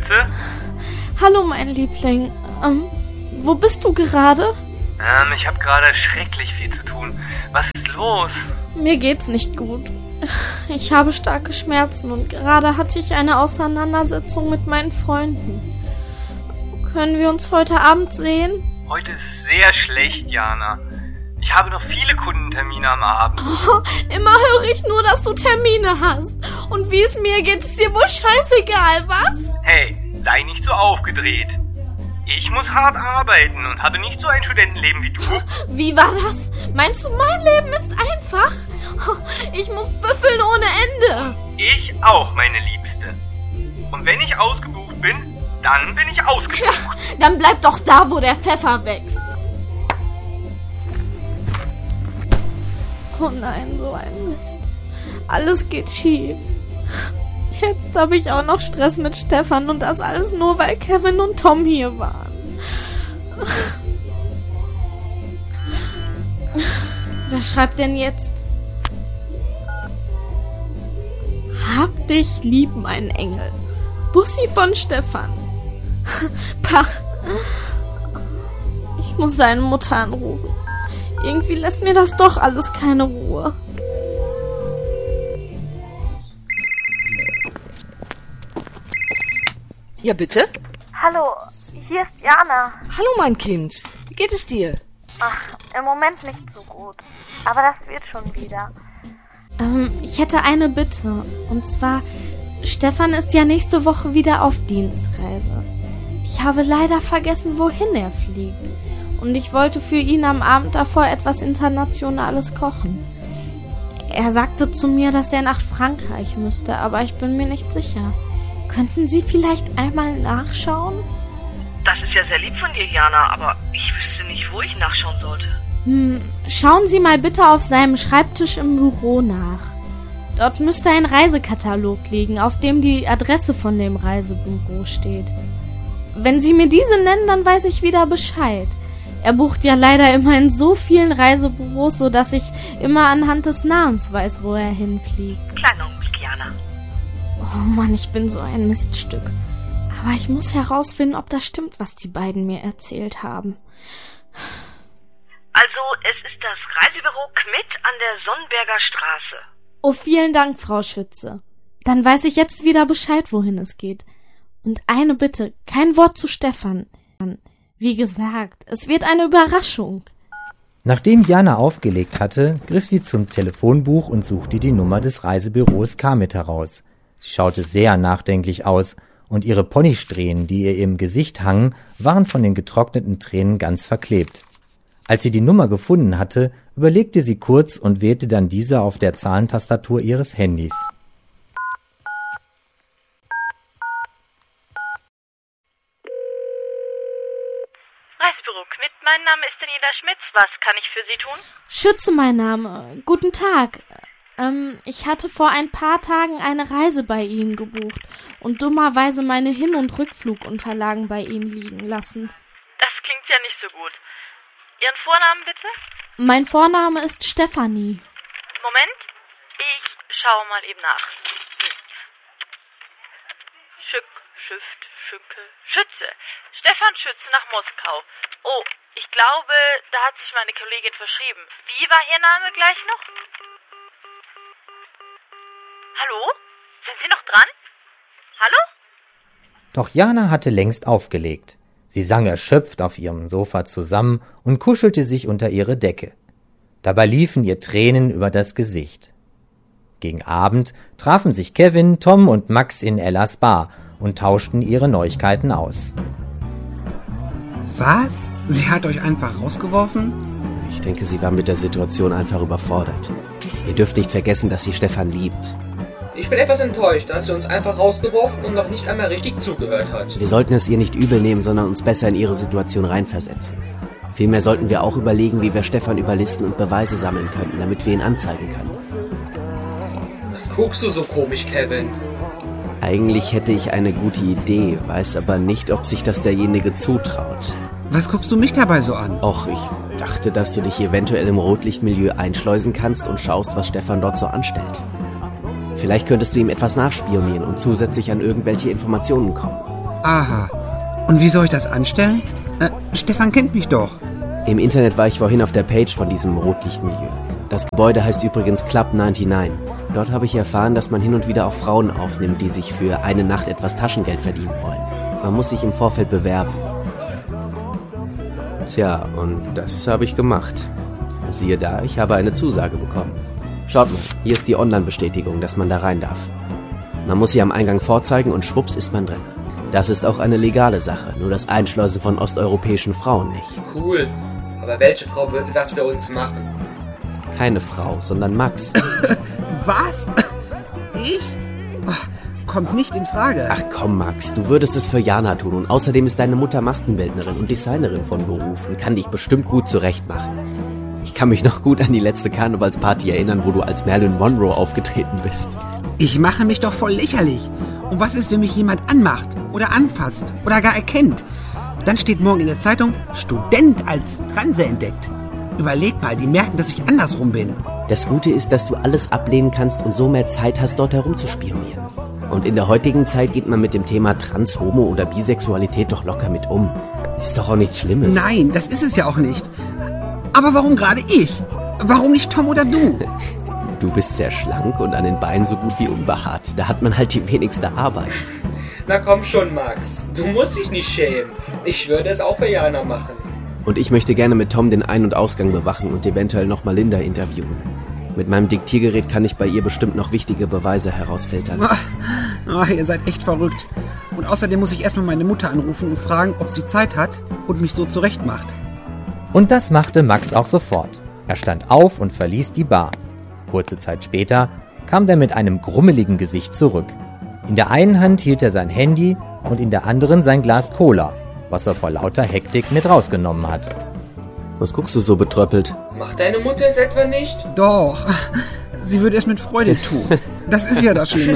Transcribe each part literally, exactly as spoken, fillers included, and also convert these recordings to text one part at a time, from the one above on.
Schütze? Hallo, mein Liebling. Ähm, wo bist du gerade? Ähm, ich habe gerade schrecklich viel zu tun. Was ist los? Mir geht's nicht gut. Ich habe starke Schmerzen und gerade hatte ich eine Auseinandersetzung mit meinen Freunden. Können wir uns heute Abend sehen? Heute ist sehr schlecht, Jana. Ich habe noch viele Kundentermine am Abend. Oh, immer höre ich nur, dass du Termine hast. Und wie es mir geht, ist dir wohl scheißegal, was? Hey, sei nicht so aufgedreht. Ich muss hart arbeiten und habe nicht so ein Studentenleben wie du. Wie war das? Meinst du, mein Leben ist einfach? Ich muss büffeln ohne Ende. Ich auch, meine Liebste. Und wenn ich ausgebucht bin, dann bin ich ausgebucht. Ja, dann bleib doch da, wo der Pfeffer wächst. Oh nein, so ein Mist. Alles geht schief. Jetzt habe ich auch noch Stress mit Stefan und das alles nur, weil Kevin und Tom hier waren. Wer schreibt denn jetzt? Hab dich lieb, mein Engel. Bussi von Stefan. Pah. Ich muss seine Mutter anrufen. Irgendwie lässt mir das doch alles keine Ruhe. Ja, bitte? Hallo, hier ist Jana. Hallo, mein Kind. Wie geht es dir? Ach, im Moment nicht so gut. Aber das wird schon wieder. Ähm, ich hätte eine Bitte. Und zwar, Stefan ist ja nächste Woche wieder auf Dienstreise. Ich habe leider vergessen, wohin er fliegt. Und ich wollte für ihn am Abend davor etwas Internationales kochen. Er sagte zu mir, dass er nach Frankreich müsste, aber ich bin mir nicht sicher. Könnten Sie vielleicht einmal nachschauen? Das ist ja sehr lieb von dir, Jana, aber ich wüsste nicht, wo ich nachschauen sollte. Hm, schauen Sie mal bitte auf seinem Schreibtisch im Büro nach. Dort müsste ein Reisekatalog liegen, auf dem die Adresse von dem Reisebüro steht. Wenn Sie mir diese nennen, dann weiß ich wieder Bescheid. Er bucht ja leider immer in so vielen Reisebüros, sodass ich immer anhand des Namens weiß, wo er hinfliegt. Kleiner Augenblick, Jana. Oh Mann, ich bin so ein Miststück. Aber ich muss herausfinden, ob das stimmt, was die beiden mir erzählt haben. Also, es ist das Reisebüro Kmitt an der Sonnenberger Straße. Oh, vielen Dank, Frau Schütze. Dann weiß ich jetzt wieder Bescheid, wohin es geht. Und eine Bitte, kein Wort zu Stefan. Wie gesagt, es wird eine Überraschung. Nachdem Jana aufgelegt hatte, griff sie zum Telefonbuch und suchte die Nummer des Reisebüros Kmitt heraus. Sie schaute sehr nachdenklich aus, und ihre Ponysträhnen, die ihr im Gesicht hangen, waren von den getrockneten Tränen ganz verklebt. Als sie die Nummer gefunden hatte, überlegte sie kurz und wählte dann diese auf der Zahlentastatur ihres Handys. Reisebüro Kmitt, mein Name ist Daniela Schmitz. Was kann ich für Sie tun? Schütze, mein Name. Guten Tag. Ähm, ich hatte vor ein paar Tagen eine Reise bei Ihnen gebucht und dummerweise meine Hin- und Rückflugunterlagen bei Ihnen liegen lassen. Das klingt ja nicht so gut. Ihren Vornamen bitte? Mein Vorname ist Stefanie. Moment, ich schaue mal eben nach. Hm. Schück, Schüft, Schücke, Schütze. Stefan Schütze nach Moskau. Oh, ich glaube, da hat sich meine Kollegin verschrieben. Wie war Ihr Name gleich noch? Hallo? Sind Sie noch dran? Hallo? Doch Jana hatte längst aufgelegt. Sie sank erschöpft auf ihrem Sofa zusammen und kuschelte sich unter ihre Decke. Dabei liefen ihr Tränen über das Gesicht. Gegen Abend trafen sich Kevin, Tom und Max in Ellas Bar und tauschten ihre Neuigkeiten aus. Was? Sie hat euch einfach rausgeworfen? Ich denke, sie war mit der Situation einfach überfordert. Ihr dürft nicht vergessen, dass sie Stefan liebt. Ich bin etwas enttäuscht, dass sie uns einfach rausgeworfen und noch nicht einmal richtig zugehört hat. Wir sollten es ihr nicht übel nehmen, sondern uns besser in ihre Situation reinversetzen. Vielmehr sollten wir auch überlegen, wie wir Stefan überlisten und Beweise sammeln könnten, damit wir ihn anzeigen können. Was guckst du so komisch, Kevin? Eigentlich hätte ich eine gute Idee, weiß aber nicht, ob sich das derjenige zutraut. Was guckst du mich dabei so an? Och, ich dachte, dass du dich eventuell im Rotlichtmilieu einschleusen kannst und schaust, was Stefan dort so anstellt. Vielleicht könntest du ihm etwas nachspionieren und zusätzlich an irgendwelche Informationen kommen. Aha. Und wie soll ich das anstellen? Äh, Stefan kennt mich doch. Im Internet war ich vorhin auf der Page von diesem Rotlichtmilieu. Das Gebäude heißt übrigens Club neunundneunzig. Dort habe ich erfahren, dass man hin und wieder auch Frauen aufnimmt, die sich für eine Nacht etwas Taschengeld verdienen wollen. Man muss sich im Vorfeld bewerben. Tja, und das habe ich gemacht. Siehe da, ich habe eine Zusage bekommen. Schaut mal, hier ist die Online-Bestätigung, dass man da rein darf. Man muss sie am Eingang vorzeigen und schwupps ist man drin. Das ist auch eine legale Sache, nur das Einschleusen von osteuropäischen Frauen nicht. Cool. Aber welche Frau würde das für uns machen? Keine Frau, sondern Max. Was? Ich? Oh, kommt nicht in Frage. Ach komm, Max, du würdest es für Jana tun und außerdem ist deine Mutter Maskenbildnerin und Designerin von Beruf und kann dich bestimmt gut zurechtmachen. Ich kann mich noch gut an die letzte Karnevalsparty erinnern, wo du als Marilyn Monroe aufgetreten bist. Ich mache mich doch voll lächerlich. Und was ist, wenn mich jemand anmacht oder anfasst oder gar erkennt? Dann steht morgen in der Zeitung, Student als Transe entdeckt. Überleg mal, die merken, dass ich andersrum bin. Das Gute ist, dass du alles ablehnen kannst und so mehr Zeit hast, dort herumzuspionieren. Und in der heutigen Zeit geht man mit dem Thema Trans, Homo oder Bisexualität doch locker mit um. Ist doch auch nichts Schlimmes. Nein, das ist es ja auch nicht. Aber warum gerade ich? Warum nicht Tom oder du? Du bist sehr schlank und an den Beinen so gut wie unbehaart. Da hat man halt die wenigste Arbeit. Na komm schon, Max. Du musst dich nicht schämen. Ich würde es auch für Jana machen. Und ich möchte gerne mit Tom den Ein- und Ausgang bewachen und eventuell noch mal Linda interviewen. Mit meinem Diktiergerät kann ich bei ihr bestimmt noch wichtige Beweise herausfiltern. Oh, oh, ihr seid echt verrückt. Und außerdem muss ich erstmal meine Mutter anrufen und fragen, ob sie Zeit hat und mich so zurechtmacht. Und das machte Max auch sofort. Er stand auf und verließ die Bar. Kurze Zeit später kam er mit einem grummeligen Gesicht zurück. In der einen Hand hielt er sein Handy und in der anderen sein Glas Cola, was er vor lauter Hektik mit rausgenommen hat. Was guckst du so betröppelt? Macht deine Mutter es etwa nicht? Doch, sie würde es mit Freude tun. Das ist ja das Schlimme.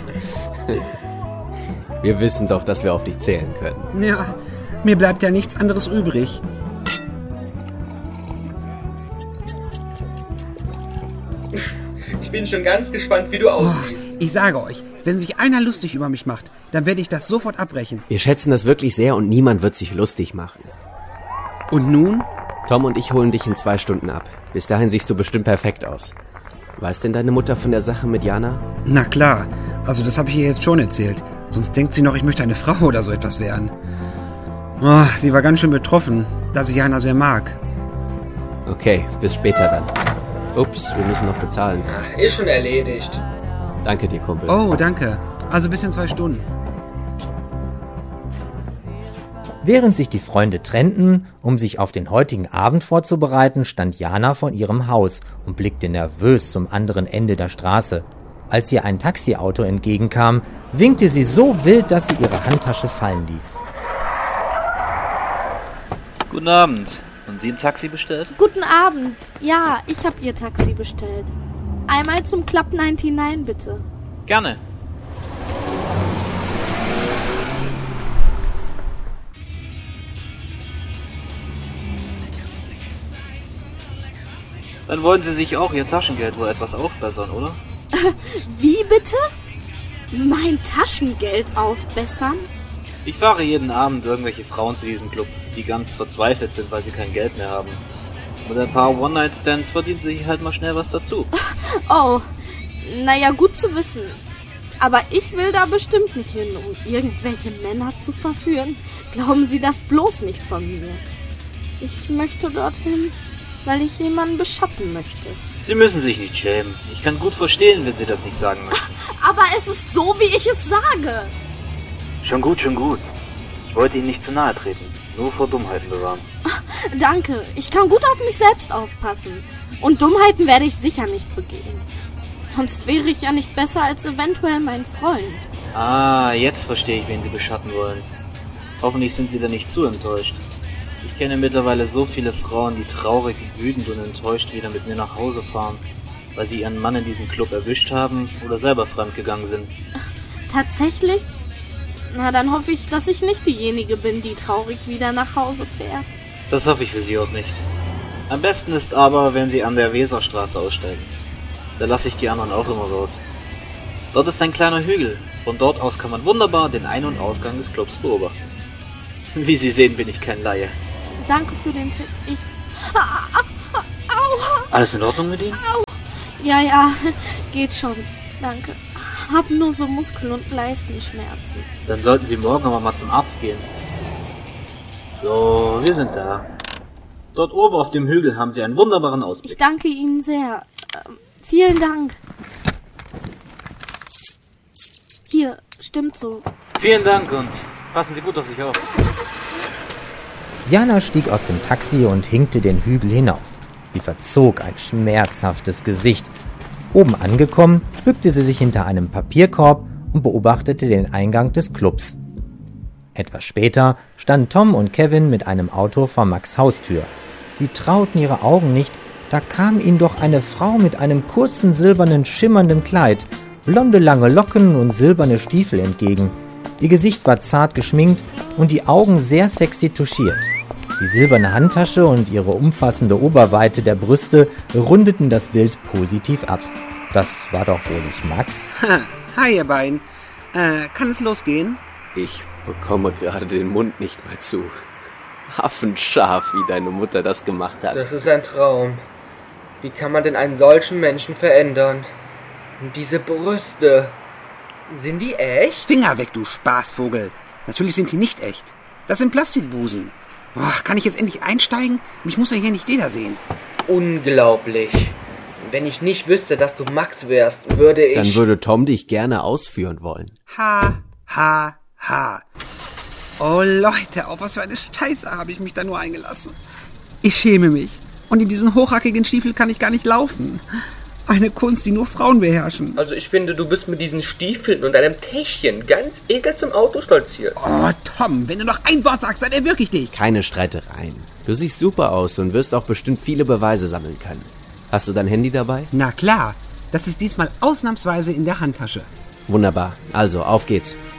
Wir wissen doch, dass wir auf dich zählen können. Ja, mir bleibt ja nichts anderes übrig. Ich bin schon ganz gespannt, wie du aussiehst. Oh, ich sage euch, wenn sich einer lustig über mich macht, dann werde ich das sofort abbrechen. Wir schätzen das wirklich sehr und niemand wird sich lustig machen. Und nun? Tom und ich holen dich in zwei Stunden ab. Bis dahin siehst du bestimmt perfekt aus. Weiß denn deine Mutter von der Sache mit Jana? Na klar, also das habe ich ihr jetzt schon erzählt. Sonst denkt sie noch, ich möchte eine Frau oder so etwas werden. Oh, sie war ganz schön betroffen, da sie Jana sehr mag. Okay, bis später dann. Ups, wir müssen noch bezahlen. Ach, ist schon erledigt. Danke dir, Kumpel. Oh, danke. Also bis in zwei Stunden. Während sich die Freunde trennten, um sich auf den heutigen Abend vorzubereiten, stand Jana vor ihrem Haus und blickte nervös zum anderen Ende der Straße. Als ihr ein Taxiauto entgegenkam, winkte sie so wild, dass sie ihre Handtasche fallen ließ. Guten Abend. Haben Sie ein Taxi bestellt? Guten Abend. Ja, ich habe Ihr Taxi bestellt. Einmal zum Club neunundneunzig, bitte. Gerne. Dann wollen Sie sich auch Ihr Taschengeld wohl etwas aufbessern, oder? Wie bitte? Mein Taschengeld aufbessern? Ich fahre jeden Abend irgendwelche Frauen zu diesem Club, die ganz verzweifelt sind, weil sie kein Geld mehr haben. Mit ein paar One-Night-Stands verdienen sie halt mal schnell was dazu. Oh, naja, gut zu wissen. Aber ich will da bestimmt nicht hin, um irgendwelche Männer zu verführen. Glauben Sie das bloß nicht von mir. Ich möchte dorthin, weil ich jemanden beschatten möchte. Sie müssen sich nicht schämen. Ich kann gut verstehen, wenn Sie das nicht sagen möchten. Aber es ist so, wie ich es sage. Schon gut, schon gut. Ich wollte Ihnen nicht zu nahe treten. Nur vor Dummheiten bewahren. Danke. Ich kann gut auf mich selbst aufpassen. Und Dummheiten werde ich sicher nicht begehen. Sonst wäre ich ja nicht besser als eventuell mein Freund. Ah, jetzt verstehe ich, wen Sie beschatten wollen. Hoffentlich sind Sie da nicht zu enttäuscht. Ich kenne mittlerweile so viele Frauen, die traurig, wütend und enttäuscht wieder mit mir nach Hause fahren, weil sie ihren Mann in diesem Club erwischt haben oder selber fremdgegangen sind. Tatsächlich? Na, dann hoffe ich, dass ich nicht diejenige bin, die traurig wieder nach Hause fährt. Das hoffe ich für Sie auch nicht. Am besten ist aber, wenn Sie an der Weserstraße aussteigen. Da lasse ich die anderen auch immer raus. Dort ist ein kleiner Hügel. Von dort aus kann man wunderbar den Ein- und Ausgang des Clubs beobachten. Wie Sie sehen, bin ich kein Laie. Danke für den Tipp. Ich... Aua! Alles in Ordnung mit Ihnen? Au. Ja, ja, geht schon. Danke. Hab nur so Muskel- und Leistenschmerzen. Dann sollten Sie morgen aber mal zum Arzt gehen. So, wir sind da. Dort oben auf dem Hügel haben Sie einen wunderbaren Ausblick. Ich danke Ihnen sehr. Ähm, vielen Dank. Hier, stimmt so. Vielen Dank und passen Sie gut auf sich auf. Jana stieg aus dem Taxi und hinkte den Hügel hinauf. Sie verzog ein schmerzhaftes Gesicht. Oben angekommen, bückte sie sich hinter einem Papierkorb und beobachtete den Eingang des Clubs. Etwas später standen Tom und Kevin mit einem Auto vor Max' Haustür. Sie trauten ihre Augen nicht, da kam ihnen doch eine Frau mit einem kurzen, silbernen, schimmernden Kleid, blonde, lange Locken und silberne Stiefel entgegen. Ihr Gesicht war zart geschminkt und die Augen sehr sexy touchiert. Die silberne Handtasche und ihre umfassende Oberweite der Brüste rundeten das Bild positiv ab. Das war doch wohl nicht Max. Ha, hi ihr beiden. Äh, kann es losgehen? Ich bekomme gerade den Mund nicht mehr zu. Affenscharf, wie deine Mutter das gemacht hat. Das ist ein Traum. Wie kann man denn einen solchen Menschen verändern? Und diese Brüste, sind die echt? Finger weg, du Spaßvogel. Natürlich sind die nicht echt. Das sind Plastikbusen. Boah, kann ich jetzt endlich einsteigen? Mich muss ja hier nicht jeder sehen. Unglaublich. Wenn ich nicht wüsste, dass du Max wärst, würde ich... Dann würde Tom dich gerne ausführen wollen. Ha, ha, ha. Oh Leute, auf was für eine Scheiße habe ich mich da nur eingelassen. Ich schäme mich. Und in diesen hochhackigen Stiefeln kann ich gar nicht laufen. Eine Kunst, die nur Frauen beherrschen. Also ich finde, du bist mit diesen Stiefeln und einem Täschchen ganz ekel zum Auto stolziert. Oh, Tom, wenn du noch ein Wort sagst, dann erwürg ich dich. Keine Streitereien. Du siehst super aus und wirst auch bestimmt viele Beweise sammeln können. Hast du dein Handy dabei? Na klar, das ist diesmal ausnahmsweise in der Handtasche. Wunderbar. Also, auf geht's.